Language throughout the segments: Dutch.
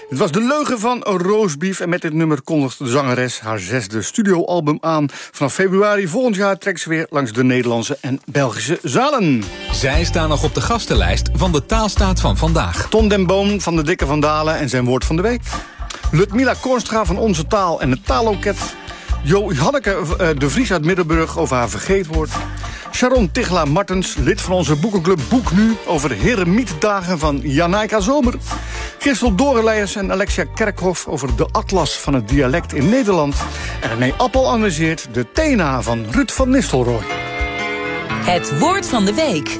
Het was De Leugen van Roastbeef. En met dit nummer kondigt de zangeres haar 6e studioalbum aan. Vanaf februari volgend jaar trekt ze weer langs de Nederlandse en Belgische zalen. Zij staan nog op de gastenlijst van de Taalstaat van vandaag. Ton den Boom van de Dikke Van Dalen en zijn woord van de week. Ludmilla Kornstra van Onze Taal en het Taalloket. Hanneke de Vries uit Middelburg over haar vergeetwoord. Sharon Tichelaar-Martens, lid van onze boekenclub Boek Nu, over de Heremietdagen van Janaika Zomer. Christel Dorenleijers en Alexia Kerkhoff over de atlas van het dialect in Nederland. En René Appel analyseert de TNA van Ruud van Nistelrooy. Het woord van de week.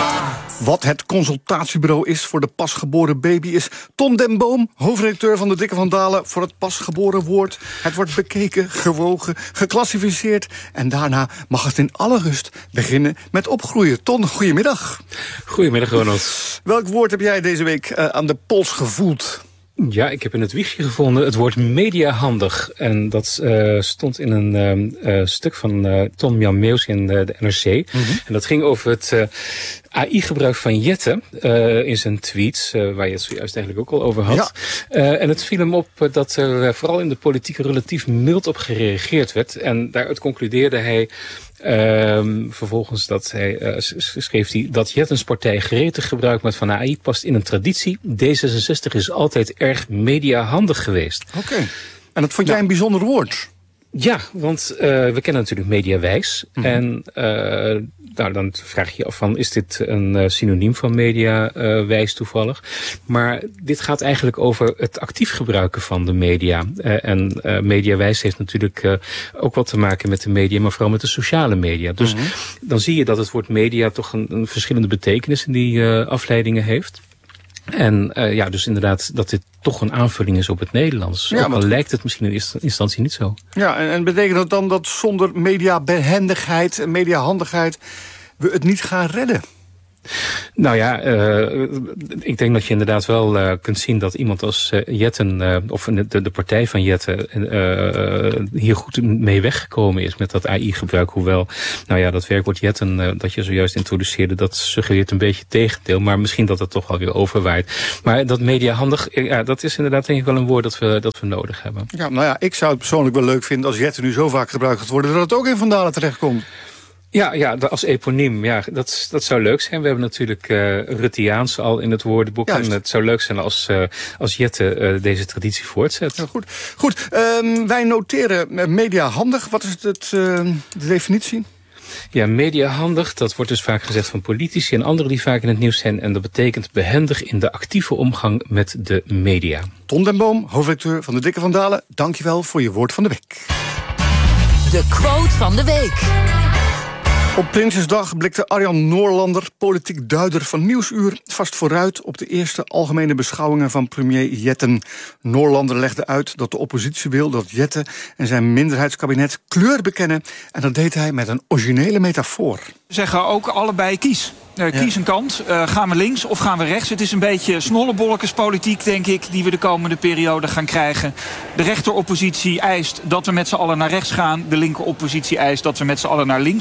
Wat het consultatiebureau is voor de pasgeboren baby is Ton den Boom, hoofdredacteur van de Dikke Van Dalen, voor het pasgeboren woord. Het wordt bekeken, gewogen, geclassificeerd en daarna mag het in alle rust beginnen met opgroeien. Ton, goedemiddag. Goedemiddag, Ronald. Welk woord heb jij deze week aan de pols gevoeld? Ja, ik heb in het wiegje gevonden het woord mediahandig. En dat stond in een stuk van Ton-Jan Meeuws in de NRC. Mm-hmm. En dat ging over het AI-gebruik van Jette in zijn tweets, waar je het zojuist eigenlijk ook al over had. Ja. En het viel hem op dat er vooral in de politiek relatief mild op gereageerd werd. En daaruit concludeerde hij vervolgens dat schreef hij dat Jettens partij gretig gebruik maakt van AI past in een traditie. D66 is altijd erg mediahandig geweest. Oké. En dat vond jij een bijzonder woord? Ja, want we kennen natuurlijk mediawijs. Mm-hmm. En dan vraag je je af van, is dit een synoniem van mediawijs toevallig? Maar dit gaat eigenlijk over het actief gebruiken van de media. En mediawijs heeft natuurlijk ook wat te maken met de media, maar vooral met de sociale media. Dus dan zie je dat het woord media toch een verschillende betekenis in die afleidingen heeft. En dus inderdaad dat dit toch een aanvulling is op het Nederlands. Ja, ook al lijkt het misschien in eerste instantie niet zo. Ja, en betekent dat dan dat zonder mediabehendigheid en mediahandigheid we het niet gaan redden? Nou ja, ik denk dat je inderdaad wel kunt zien dat iemand als Jetten, of de partij van Jetten, hier goed mee weggekomen is met dat AI-gebruik. Hoewel, dat werkwoord Jetten dat je zojuist introduceerde, dat suggereert een beetje het tegendeel. Maar misschien dat het toch wel weer overwaait. Maar dat mediahandig, dat is inderdaad denk ik wel een woord dat we nodig hebben. Ja, ik zou het persoonlijk wel leuk vinden als Jetten nu zo vaak gebruikt gaat worden dat het ook in Van Dalen terechtkomt. Ja, als eponiem, dat zou leuk zijn. We hebben natuurlijk Ruttiaans al in het woordenboek. Juist. En het zou leuk zijn als Jette deze traditie voortzet. Ja, goed. Wij noteren mediahandig. Wat is de definitie? Ja, mediahandig, dat wordt dus vaak gezegd van politici en anderen die vaak in het nieuws zijn. En dat betekent behendig in de actieve omgang met de media. Ton den Boom, hoofdredacteur van de Dikke Van Dalen. Dankjewel voor je woord van de week. De quote van de week. Op Prinsjesdag blikte Arjan Noorlander, politiek duider van Nieuwsuur, vast vooruit op de eerste algemene beschouwingen van premier Jetten. Noorlander legde uit dat de oppositie wil dat Jette en zijn minderheidskabinet kleur bekennen. En dat deed hij met een originele metafoor. We zeggen ook allebei kies. Kies een kant. Gaan we links of gaan we rechts? Het is een beetje snollebolletjespolitiek, denk ik, die we de komende periode gaan krijgen. De rechteroppositie eist dat we met z'n allen naar rechts gaan. De linkeroppositie eist dat we met z'n allen naar links